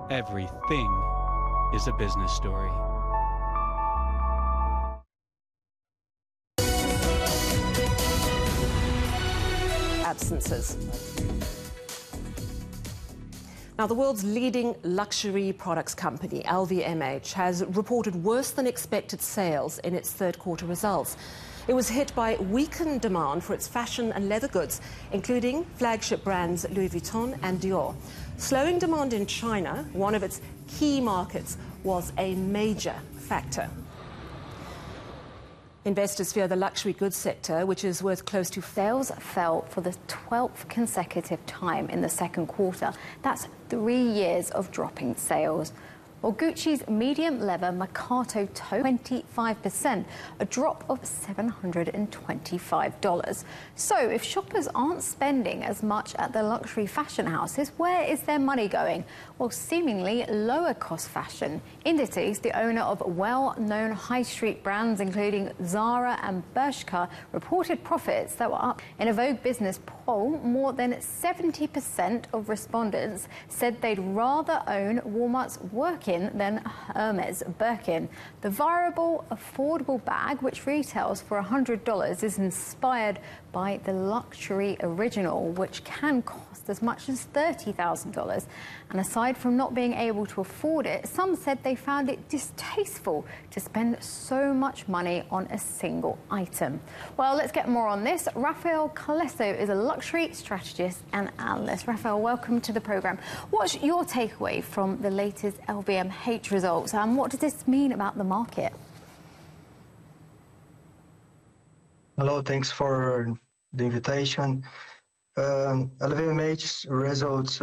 Everything is a business story. Absences. Now, the world's leading luxury products company, LVMH, has reported worse than expected sales in its third quarter results. It was hit by weakened demand for its fashion and leather goods, including flagship brands Louis Vuitton and Dior. Slowing demand in China, one of its key markets, was a major factor. Investors fear the luxury goods sector, which is worth close to... Sales fell for the 12th consecutive time in the second quarter. That's 3 years of dropping sales. Well, Gucci's medium leather Mercato toe 25%, a drop of $725. So if shoppers aren't spending as much at the luxury fashion houses, where is their money going? Well, seemingly lower cost fashion. Inditex, the owner of well-known high street brands including Zara and Bershka, reported profits that were up. In a Vogue business poll, more than 70% of respondents said they'd rather own Walmart's Workin than Hermes Birkin. The wearable, affordable bag, which retails for $100, is inspired by the luxury original, which can cost as much as $30,000. And aside from not being able to afford it, some said they found it distasteful to spend so much money on a single item. Well, let's get more on this. Rafael Colesso is a luxury strategist and analyst. Rafael, welcome to the program. What's your takeaway from the latest LVMH results, and what does this mean about the market? Hello, thanks for the invitation. LVMH's results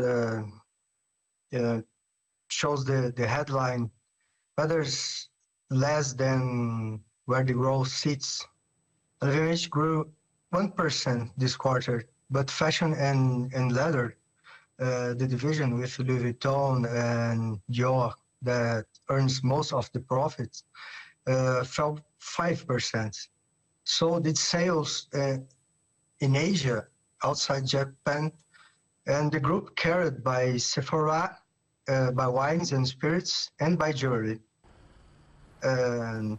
shows the headline, others less than where the growth sits. LVMH grew 1% this quarter, but fashion and leather, the division with Louis Vuitton and Dior that earns most of the profits, fell 5%. So did sales in Asia, outside Japan, and the group carried by Sephora, by wines and spirits, and by jewelry. So,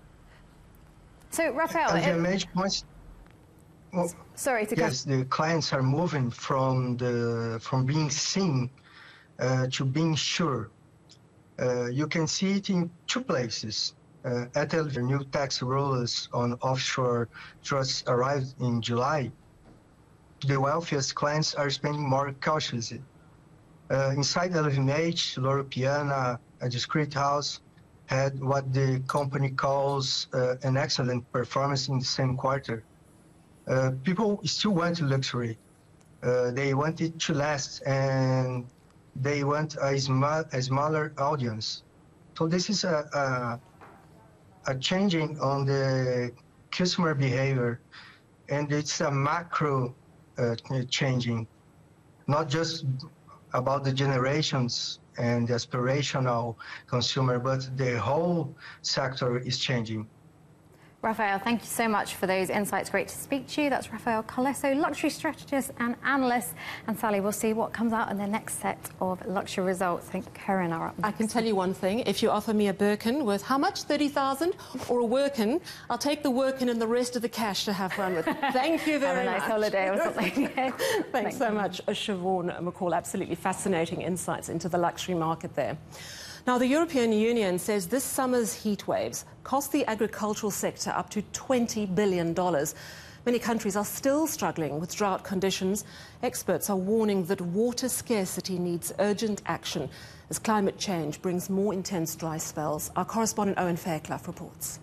Rafael, LVMH points. Well, sorry to yes, the clients are moving from being seen to being sure. You can see it in two places. At the new tax rules on offshore trusts arrived in July. The wealthiest clients are spending more cautiously. Inside LVMH, Loro Piana, a discreet house, had what the company calls an excellent performance in the same quarter. People still want luxury. They want it to last, and they want a smaller audience. So this is a changing on the customer behavior, and it's a macro changing, not just about the generations and the aspirational consumer, but the whole sector is changing. Rafael, thank you so much for those insights. Great to speak to you. That's Rafael Colesso, luxury strategist and analyst. And Sally, we'll see what comes out in the next set of luxury results. I think Karen are up next. I can tell you one thing. If you offer me a Birkin worth how much, 30,000, or a Workin, I'll take the Workin and the rest of the cash to have fun with. Thank you very much. Have a nice holiday or something. Thanks so much, Siobhan McCall. Absolutely fascinating insights into the luxury market there. Now, the European Union says this summer's heat waves cost the agricultural sector up to $20 billion. Many countries are still struggling with drought conditions. Experts are warning that water scarcity needs urgent action as climate change brings more intense dry spells. Our correspondent Owen Fairclough reports.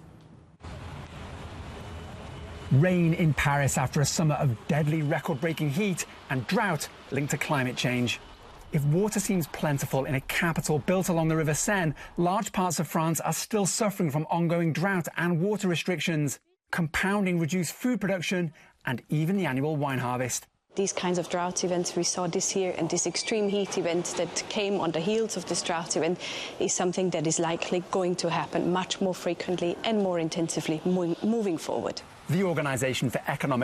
Rain in Paris after a summer of deadly record-breaking heat and drought linked to climate change. If water seems plentiful in a capital built along the River Seine, large parts of France are still suffering from ongoing drought and water restrictions, compounding reduced food production and even the annual wine harvest. These kinds of drought events we saw this year and this extreme heat event that came on the heels of this drought event is something that is likely going to happen much more frequently and more intensively moving forward. The Organisation for Economic